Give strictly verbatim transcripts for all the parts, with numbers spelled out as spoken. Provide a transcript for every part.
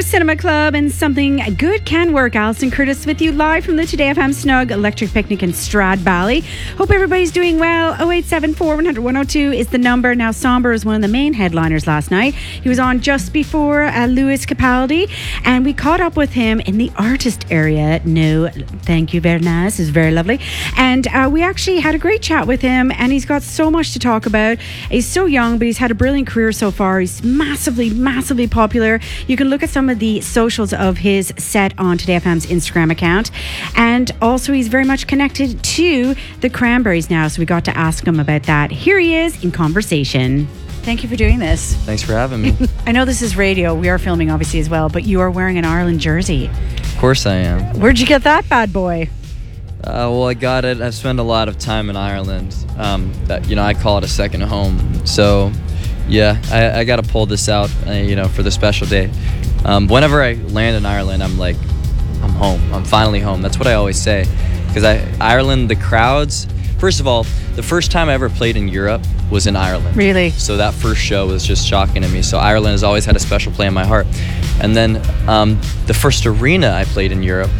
Cinema Club and Something Good Can Work. Alison Curtis with you live from the Today F M Snug Electric Picnic in Stradbally. Hope everybody's doing well. oh eight seven four, one hundred, one oh two is the number. Now, Somber is one of the main headliners last night. He was on just before uh, Lewis Capaldi, and we caught up with him in the artist area. No, thank you, very nice. It's very lovely. And uh, we actually had a great chat with him, and he's got so much to talk about. He's so young, but he's had a brilliant career so far. He's massively, massively popular. You can look at some of the socials of his set on Today F M's Instagram account. And also, he's very much connected to the Cranberries now, so we got to ask him about that. Here he is in conversation. Thank you for doing this. Thanks for having me. I know this is radio. We are filming, obviously, as well, but you are wearing an Ireland jersey. Of course I am. Where'd you get that bad boy? Uh, well, I got it. I've spent a lot of time in Ireland. Um, that, you know, I call it a second home. So, yeah, I, I got to pull this out, uh, you know, for the special day. Um, whenever I land in Ireland, I'm like, I'm home. I'm finally home. That's what I always say. Because I Ireland, the crowds... First of all, the first time I ever played in Europe was in Ireland. Really? So that first show was just shocking to me. So Ireland has always had a special place in my heart. And then um, the first arena I played in Europe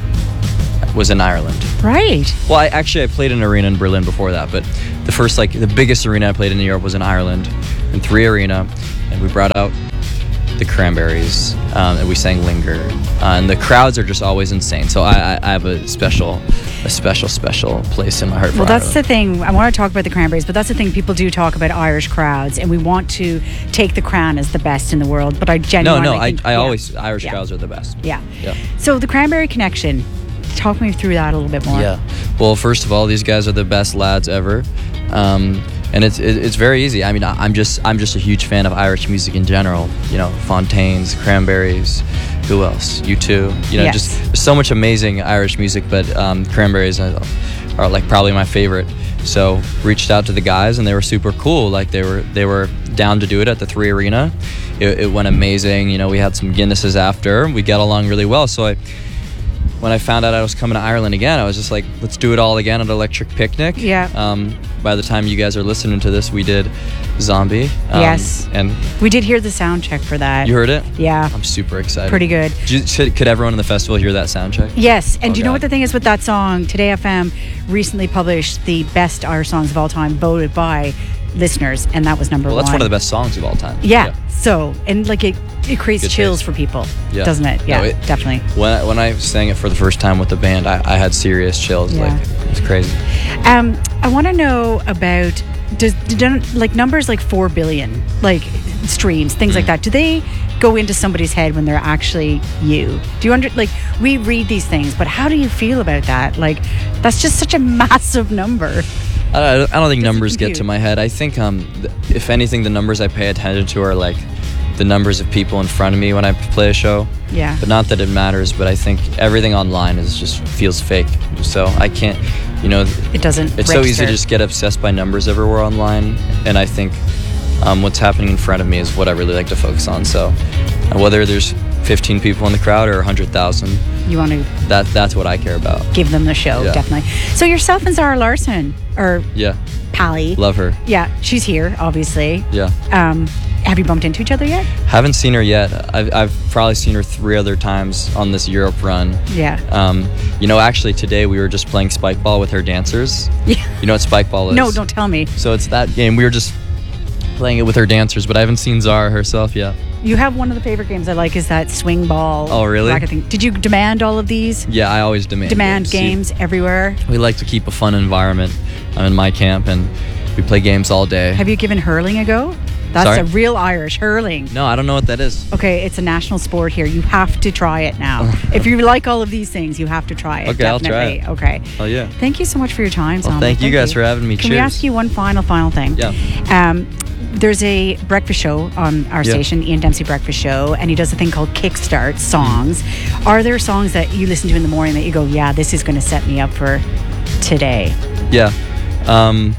was in Ireland. Right. Well, I actually I played in an arena in Berlin before that, but the first, like, the biggest arena I played in Europe was in Ireland, in Three Arena, and we brought out the Cranberries, um, and we sang Linger, uh, and the crowds are just always insane. So I, I, I have a special, a special, special place in my heart for Well, that's Ireland. the thing. I want to talk about the Cranberries, but that's the thing. People do talk about Irish crowds, and we want to take the crown as the best in the world. But I No, genuinely no, I, think, I yeah. always Irish Yeah. crowds are the best. Yeah. Yeah. So the Cranberry Connection. Talk me through that a little bit more. Yeah. Well, first of all, these guys are the best lads ever, um, and it's it, it's very easy. I mean, I, I'm just I'm just a huge fan of Irish music in general. You know, Fontaines, Cranberries, who else? U two. You know, Yes. just there's so much amazing Irish music, but um, Cranberries are, are like probably my favorite. So reached out to the guys, and they were super cool. Like they were they were down to do it at the Three Arena. It, it went amazing. You know, we had some Guinnesses after. We got along really well. So I. When I found out I was coming to Ireland again, I was just like, let's do it all again at Electric Picnic. Yeah. Um, by the time you guys are listening to this, we did Zombie. Um, Yes. And We did hear the sound check for that. you heard it? Yeah. I'm super excited. Pretty good. Did you, should, could everyone in the festival hear that sound check? Yes, and Oh, do you know God. what the thing is with that song? Today F M recently published the best Irish songs of all time, voted by listeners, and that was number Well, one. that's one of the best songs of all time. Yeah. So, and like it, it creates Good chills taste. for people, Yeah. doesn't it? Yeah, No, it- definitely. When I, when I sang it for the first time with the band, I, I had serious chills. Yeah. Like, it's crazy. Um, I want to know about does do, like numbers like four billion, like streams, things Mm. like that. Do they go into somebody's head when they're actually you? Do you under like we read these things, but how do you feel about that? Like, that's just such a massive number. I don't, I don't think Does it numbers get compute? to my head. I think, um, th- if anything, the numbers I pay attention to are like the numbers of people in front of me when I play a show. Yeah. But not that it matters, but I think everything online is just feels fake. So I can't, you know, It doesn't. it's so easy register. to just get obsessed by numbers everywhere online. And I think um, what's happening in front of me is what I really like to focus on. So uh, whether there's fifteen people in the crowd or one hundred thousand, You want to that that's what I care about. give them the show, Yeah. definitely. So yourself and Zara Larson, or Yeah. Pally. Love her. Yeah, she's here, obviously. Yeah. Um, have you bumped into each other yet? Haven't seen her yet. I've, I've probably seen her three other times on this Europe run. Yeah. Um, you know, actually today we were just playing spike ball with her dancers. Yeah. You know what spike ball is? No, don't tell me. So it's that game. We were just playing it with her dancers, but I haven't seen Zara herself yet. You have one of the favorite games I like is that swing ball. Oh, really? racket thing. Did you demand all of these? Yeah, I always demand Demand games. games everywhere. See, we like to keep a fun environment. I'm in my camp and we play games all day. Have you given hurling a go? That's Sorry? a real Irish hurling. No, I don't know what that is. Okay, it's a national sport here. You have to try it now. If you like all of these things, you have to try it. Okay, I'll try definitely. it. Okay. Oh, yeah. Thank you so much for your time, Well, Sam. thank you guys for having me. Can we Cheers. ask you one final, final thing? Yeah. Um, there's a breakfast show on our Yeah. station, Ian Dempsey Breakfast Show, and he does a thing called Kickstart songs. Are there songs that you listen to in the morning that you go, yeah, this is going to set me up for today? Yeah. Um,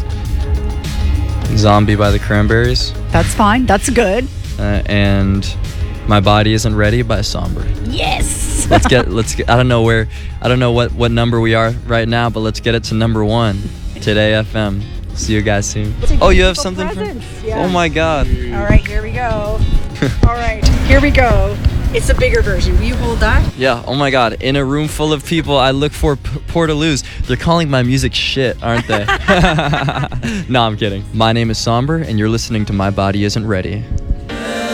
Zombie by the Cranberries. That's fine. That's good. Uh, and My Body Isn't Ready by Somber. Yes. Let's get let's get, I don't know where I don't know what what number we are right now, but let's get it to number one. Today F M. See you guys soon. Oh, you have something for presents. Yeah. Oh my god. All right, here we go. All right, here we go. It's a bigger version. Will you hold that? Yeah, oh my God. In a room full of people, I look for P- Portaloos. They're calling my music shit, aren't they? No, I'm kidding. My name is Somber, and you're listening to My Body Isn't Ready.